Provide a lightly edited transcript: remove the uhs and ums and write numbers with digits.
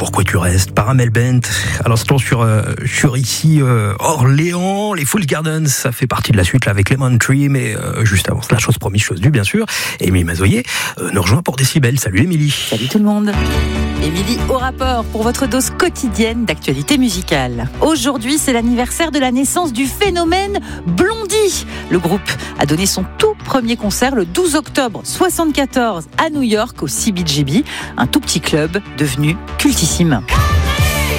Pourquoi tu restes, par Amel Bent. À l'instant sur ici Orléans, les Full Gardens, ça fait partie de la suite là, avec Lemon Tree, mais juste avant cela, chose promise, chose due bien sûr. Émilie Mazoyer nous rejoint pour Décibel. Salut Émilie. Salut tout le monde. Émilie au rapport pour votre dose quotidienne d'actualité musicale. Aujourd'hui, c'est l'anniversaire de la naissance du phénomène Blondie. Le groupe a donné son tout premier concert le 12 octobre 1974 à New York au CBGB, un tout petit club devenu cultissime.